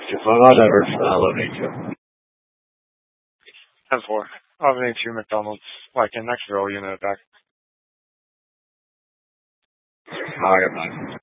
Whatever. I love you. 10-4. I'll name two McDonald's, like in next row unit back. All right, man.